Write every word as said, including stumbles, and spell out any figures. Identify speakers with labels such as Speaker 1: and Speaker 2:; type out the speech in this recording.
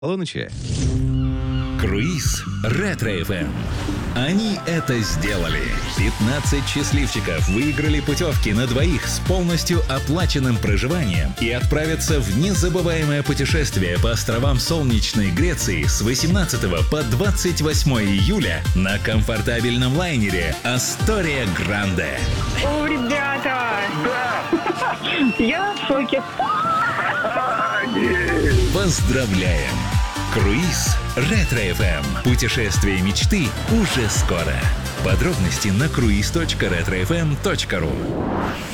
Speaker 1: Полуночи.
Speaker 2: Круиз Ретро-эф эм. Они это сделали. пятнадцать счастливчиков выиграли путевки на двоих с полностью оплаченным проживанием и отправятся в незабываемое путешествие по островам солнечной Греции с восемнадцатого по двадцать восьмое июля на комфортабельном лайнере «Астория Гранде».
Speaker 3: О, ребята! Я в шоке.
Speaker 2: Поздравляем! Круиз Ретро-эф эм. Путешествие мечты уже скоро. Подробности на круиз точка ретро эф эм точка ру.